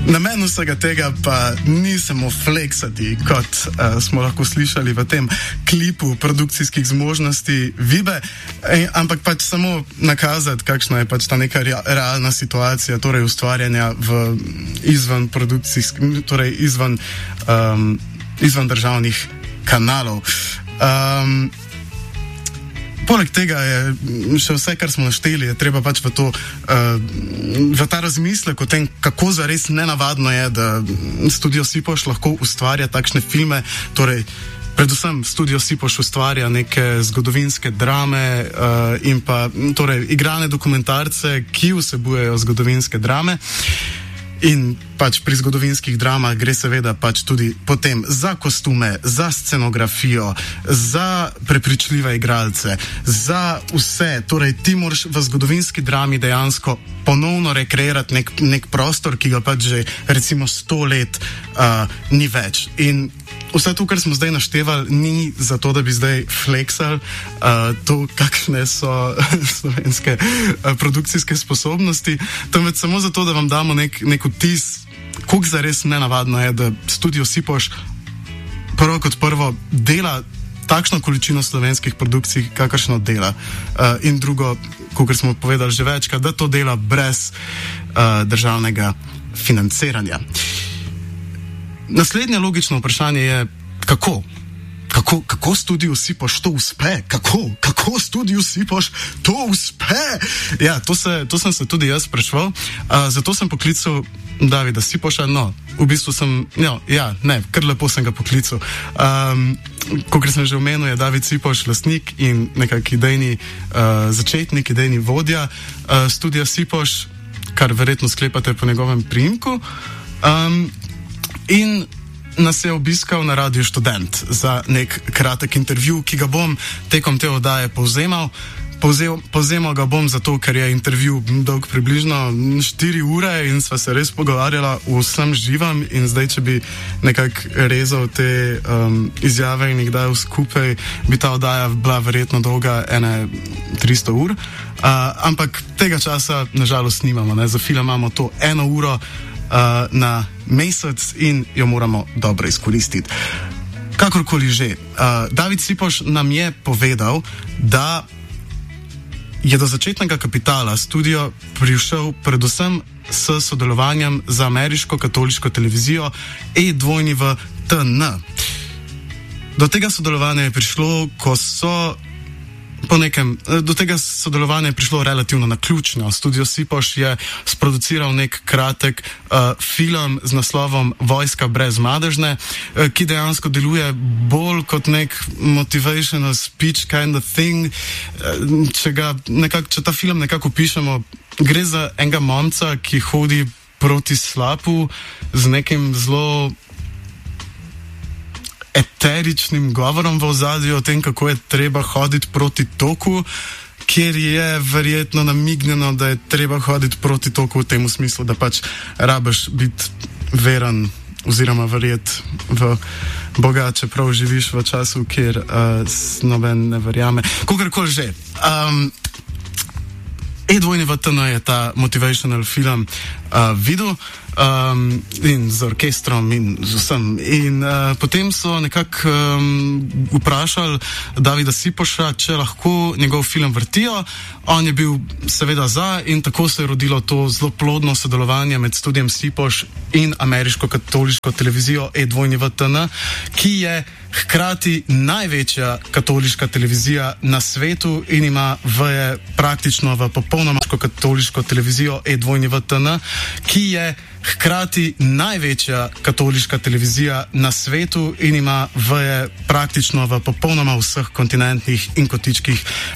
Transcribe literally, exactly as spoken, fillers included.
Namen vsega tega pa ni samo fleksati, kot uh, smo lahko slišali v tem klipu produkcijskih zmožnosti Vibe, eh, ampak pač samo nakazati, kakšna je pač ta neka rea- realna situacija, torej ustvarjanja v izven produkcijskih, torej izven, um, izven državnih kanalov. Um, Poleg tega je še vse, kar smo našteli, je treba pač v, to, uh, v ta razmislek o tem, kako zares nenavadno je, da Studio Sipoš lahko ustvarja takšne filme, torej predvsem Studio Sipoš ustvarja neke zgodovinske drame uh, in pa torej, igrane dokumentarce, ki vsebujejo zgodovinske drame. In pač pri zgodovinskih dramah gre seveda pač tudi potem za kostume, za scenografijo, za prepričljive igralce, za vse. Torej, ti moraš v zgodovinski drami dejansko ponovno rekreirati nek, nek prostor, ki ga pač že recimo sto let uh, ni več. In vse to, kar smo zdaj naštevali, ni zato, da bi zdaj fleksali uh, to, kakšne so slovenske uh, produkcijske sposobnosti, temveč samo zato, da vam damo nek, nek vtis, koliko zares nenavadno je, da Studio Sipoš prvo kot prvo dela takšno količino slovenskih produkcij, kakršno dela. Uh, in drugo, kot smo povedali že večkrat, da to dela brez uh, državnega financiranja. Naslednje logično vprašanje je, kako? Kako, kako Studio Sipoš to uspe? Kako? Kako Studio Sipoš to uspe? Ja, to, se, to sem se tudi jaz spraševal, uh, zato sem poklical Davida Sipoša, no, v bistvu sem, no, ja, ne, kar lepo sem ga poklical. Um, Kot sem že omenil, je David Sipoš lastnik in nekak idejni uh, začetnik, idejni vodja uh, Studia Sipoš, kar verjetno sklepate po njegovem priimku. Um, In nas je obiskal na Radiu Študent za nek kratek intervju, ki ga bom tekom te oddaje povzemal. Povzel, povzemal ga bom zato, ker je intervju dolg približno štiri ure in sva se res pogovarjala o vsem živem in zdaj, če bi nekako rezal te um, izjave in jih dal skupaj, bi ta oddaja bila verjetno dolga ene tristo ur. Uh, ampak tega časa nažalost nimamo, ne? Za film imamo to eno uro Uh, na mesec in jo moramo dobro izkoristiti. Kakorkoli že, uh, David Sipoš nam je povedal, da je do začetnega kapitala studio prišel predvsem s sodelovanjem z ameriško katoliško televizijo E W T N. Do tega sodelovanja je prišlo, ko so Po nekem, do tega sodelovanja je prišlo relativno naključno. Studio Sipoš je sproduciral nek kratek uh, film z naslovom Vojska brez madežne, uh, ki dejansko deluje bolj kot nek motivational speech kind of thing. Uh, če, ga nekak, če ta film nekako pišemo, gre za enega momca, ki hodi proti slapu z nekim zelo eteričnim govorom v ozadju o tem, kako je treba hoditi proti toku, kjer je verjetno namignjeno, da je treba hoditi proti toku v tem smislu, da pač rabiš biti veren oziroma verjeti v Boga, čeprav živiš v času, kjer uh, noben ne verjame. Kogarkoli že. Um, E W T N je ta motivational film uh, videl um, in z orkestrom in z vsem. In uh, potem so nekako um, vprašali Davida Sipoša, če lahko njegov film vrtijo. On je bil seveda za in tako se je rodilo to zelo plodno sodelovanje med Studiem Sipoš in ameriško katoliško televizijo E W T N, ki je hkrati največja katoliška televizija na svetu in ima veje praktično v popolnoma katoliško televizijo E W T N, ki je hkrati največja katoliška televizija na svetu in ima veje praktično v popolnoma vseh kontinentih in kotičkih